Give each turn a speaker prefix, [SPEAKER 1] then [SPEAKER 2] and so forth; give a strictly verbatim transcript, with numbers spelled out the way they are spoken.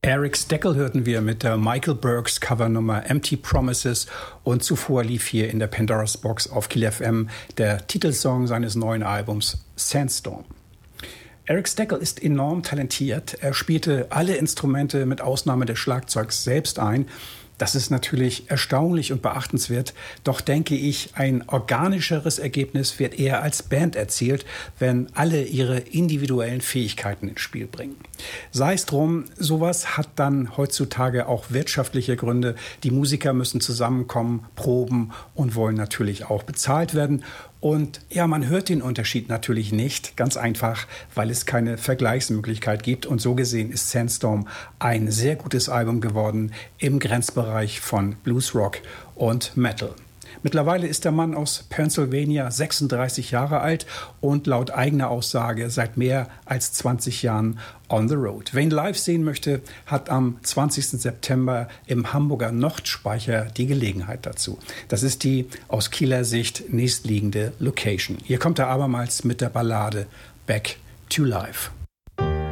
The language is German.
[SPEAKER 1] Eric Steckel hörten wir mit der Michael Burks Covernummer Empty Promises und zuvor lief hier in der Pandora's Box auf Kiel F M der Titelsong seines neuen Albums Sandstorm. Eric Steckel ist enorm talentiert. Er spielte alle Instrumente mit Ausnahme des Schlagzeugs selbst ein. Das ist natürlich erstaunlich und beachtenswert, doch denke ich, ein organischeres Ergebnis wird eher als Band erzielt, wenn alle ihre individuellen Fähigkeiten ins Spiel bringen. Sei es drum, sowas hat dann heutzutage auch wirtschaftliche Gründe. Die Musiker müssen zusammenkommen, proben und wollen natürlich auch bezahlt werden. Und ja, man hört den Unterschied natürlich nicht, ganz einfach, weil es keine Vergleichsmöglichkeit gibt. Und so gesehen ist Sandstorm ein sehr gutes Album geworden im Grenzbereich von Bluesrock und Metal. Mittlerweile ist der Mann aus Pennsylvania sechsunddreißig Jahre alt und laut eigener Aussage seit mehr als zwanzig Jahren on the road. Wer ihn live sehen möchte, hat am zwanzigsten September im Hamburger Nordspeicher die Gelegenheit dazu. Das ist die aus Kieler Sicht nächstliegende Location. Hier kommt er abermals mit der Ballade Back to Life.